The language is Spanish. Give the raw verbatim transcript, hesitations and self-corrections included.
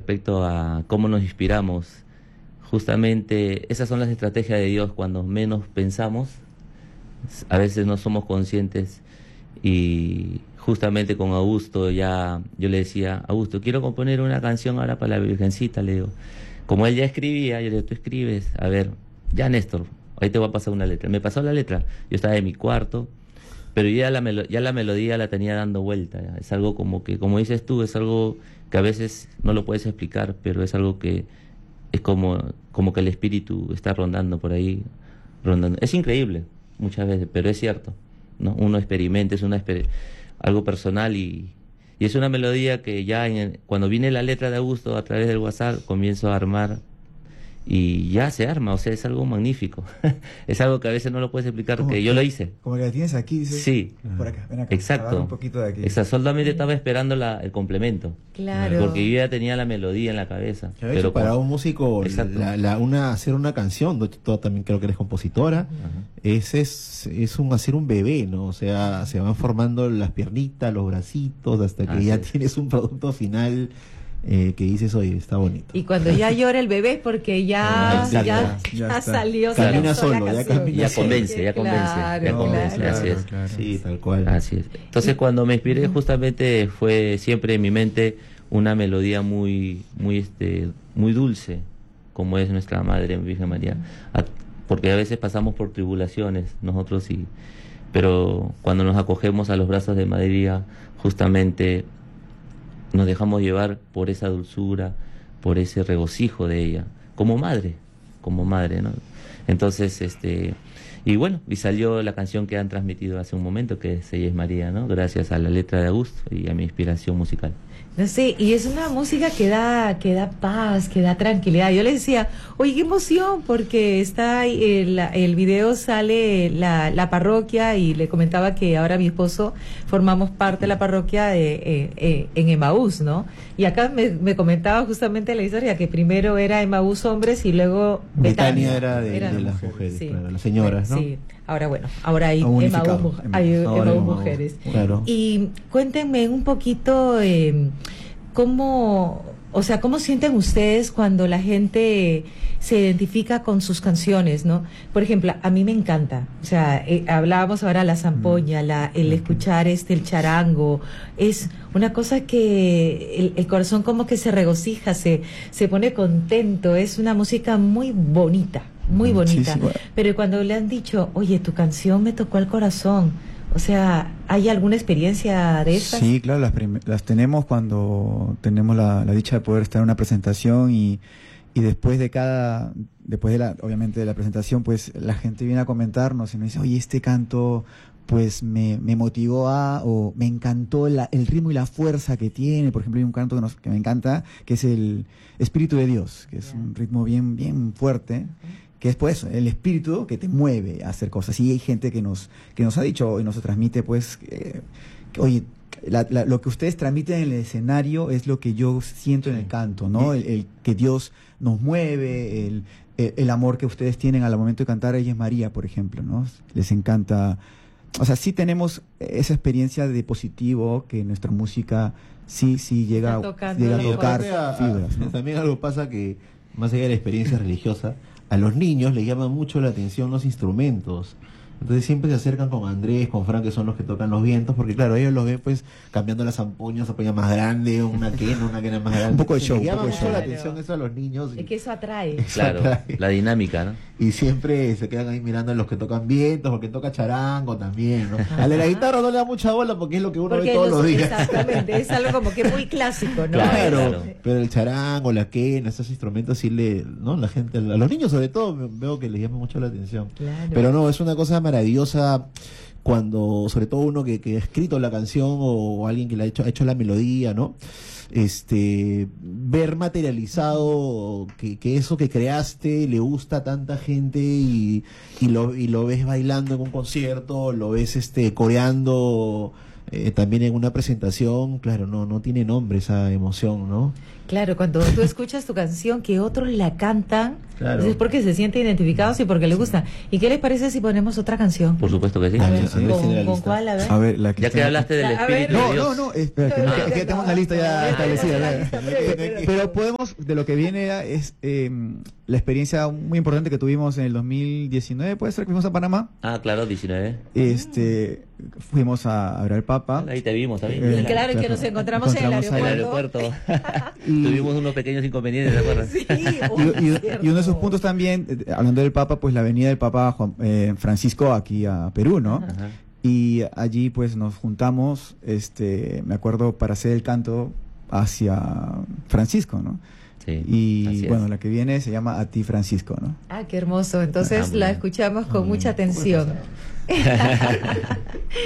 respecto a cómo nos inspiramos. Justamente esas son las estrategias de Dios. Cuando menos pensamos, a veces no somos conscientes. Y justamente con Augusto ya yo le decía: Augusto, quiero componer una canción ahora para la Virgencita, le digo. Como él ya escribía, yo le digo: tú escribes, a ver, ya Néstor, ahí te voy a pasar una letra. Me pasó la letra, yo estaba en mi cuarto, pero ya la, melo ya la melodía la tenía dando vuelta. Ya. Es algo como que, como dices tú, es algo que a veces no lo puedes explicar, pero es algo que es como, como que el espíritu está rondando por ahí, rondando. Es increíble muchas veces, pero es cierto, ¿no? Uno experimenta, es una exper algo personal y, y es una melodía que ya en el, cuando viene la letra de Augusto a través del WhatsApp comienzo a armar y ya se arma, o sea, es algo magnífico. Es algo que a veces no lo puedes explicar, que yo lo hice. Como que la tienes aquí, dices. Sí. Por acá, ven acá. Exacto. Un poquito de aquí. Exacto. Solamente estaba esperando la, el complemento. Claro. Porque yo ya tenía la melodía en la cabeza. Pero pero para con... un músico, la, la, una, hacer una canción, tú también creo que eres compositora, uh-huh. es, es, es un hacer un bebé, ¿no? O sea, se van formando las piernitas, los bracitos, hasta que ah, ya sí. tienes un producto final. Eh, que dices, oye, está bonito. Y cuando ya llora el bebé porque ya, ya, ya, ya, ya salió. Camina solo, ya, camina ya convence, ya convence, claro, ya convence, claro, así es. Claro. Sí, tal cual. Así es. Entonces, cuando me inspiré, justamente fue siempre en mi mente una melodía muy, muy, este, muy dulce, como es nuestra Madre Virgen María. A, porque a veces pasamos por tribulaciones, nosotros y, pero cuando nos acogemos a los brazos de María, justamente nos dejamos llevar por esa dulzura, por ese regocijo de ella, como madre, como madre, ¿no? Entonces, este, y bueno, y salió la canción que han transmitido hace un momento, que es Ella es María, ¿no? Gracias a la letra de Augusto y a mi inspiración musical. No sé, y es una música que da, que da paz, que da tranquilidad. Yo le decía, oye, qué emoción, porque está el, el video sale la, la parroquia, y le comentaba que ahora mi esposo formamos parte de la parroquia de, eh, eh, en Emaús, ¿no? Y acá me, me comentaba justamente la historia, que primero era Emaús hombres y luego Betania. Betania era de, era de las mujeres, sí. claro, las señoras, ¿no? Sí. Ahora bueno, ahora hay Emaús, hay Emaús mujeres. Claro. Y cuéntenme un poquito eh, cómo, o sea, cómo sienten ustedes cuando la gente se identifica con sus canciones, ¿no? Por ejemplo, a mí me encanta, o sea, eh, hablábamos ahora la zampoña, la, el escuchar este el charango, es una cosa que el, el corazón como que se regocija, se, se pone contento, es una música muy bonita. Muy bonita, sí, sí, bueno. Pero cuando le han dicho, oye, tu canción me tocó el corazón, o sea, ¿hay alguna experiencia de esas? Sí, claro, las, las tenemos cuando tenemos la, la dicha de poder estar en una presentación y, y después de cada, después de la, obviamente de la presentación, pues la gente viene a comentarnos y me dice, oye, este canto pues me, me motivó a, o me encantó la, el ritmo y la fuerza que tiene. Por ejemplo, hay un canto que, nos, que me encanta, que es el Espíritu de Dios, que es yeah. un ritmo bien, bien fuerte. Uh-huh. Que es pues el espíritu que te mueve a hacer cosas. Y hay gente que nos que nos ha dicho y nos transmite pues que, que oye, la, la, lo que ustedes transmiten en el escenario es lo que yo siento en el canto, ¿no? El, el que Dios nos mueve, el, el, el amor que ustedes tienen al momento de cantar Ella es María, por ejemplo, ¿no? Les encanta. O sea, sí tenemos esa experiencia de positivo, que nuestra música sí, sí llega, llega a tocar fibras, ¿no? También algo pasa que, más allá de la experiencia religiosa, a los niños les llama mucho la atención los instrumentos. Entonces siempre se acercan con Andrés, con Frank, que son los que tocan los vientos, porque claro, ellos los ven pues cambiando las zampoñas, zampoña más grande, una quena, una quena más grande. Un poco de show. Les llama mucho claro. la atención eso a los niños. Y... es que eso atrae. Eso claro, atrae. La dinámica, ¿no? Y siempre se quedan ahí mirando a los que tocan vientos, porque toca charango también, ¿no? A la guitarra no le da mucha bola porque es lo que uno porque ve todos los, los días. Exactamente, es algo como que muy clásico, ¿no? Claro, claro. Pero el charango, la quena, esos instrumentos sí le, ¿no? La gente, a los niños sobre todo, veo que les llama mucho la atención. Claro. Pero no, es una cosa maravillosa cuando, sobre todo uno que, que ha escrito la canción o, o alguien que le ha hecho, ha hecho la melodía, ¿no? Este, ver materializado que, que eso que creaste le gusta a tanta gente y, y lo, y lo ves bailando en un concierto, lo ves este coreando eh, también en una presentación, claro, no, no tiene nombre esa emoción, ¿no? Claro, cuando tú escuchas tu canción que otros la cantan, Claro. es porque se sienten identificados y porque les gusta. ¿Y qué les parece si ponemos otra canción? Por supuesto que sí. A ver, Andrés tiene ¿con, la con lista. cuál? A ver. A ver, la que Ya que está- hablaste del A ver. Espíritu de No, Dios. no, no, espera, que, que- que ya tenemos una lista ya establecida. ¿verdad? Pero podemos, de lo que viene es eh, la experiencia muy importante que tuvimos en el dos mil diecinueve, puede ser que fuimos a Panamá. Ah, claro, diecinueve. Este, fuimos a, a ver al Papa. Ahí te vimos también. Eh, Y claro, y que nos encontramos en el Encontramos En el aeropuerto. aeropuerto. Y- Tuvimos unos pequeños inconvenientes, ¿te acuerdas? Sí, Y, y- y uno de sus puntos también, eh, hablando del Papa, pues la venida del Papa Juan- eh, Francisco aquí a Perú, ¿no? Ajá. Y allí pues nos juntamos, este, me acuerdo, para hacer el canto hacia Francisco, ¿no? Sí, Y así es. bueno, la que viene se llama A ti Francisco, ¿no? Ah, qué hermoso. Entonces Ah, muy la bien. escuchamos con mucha atención.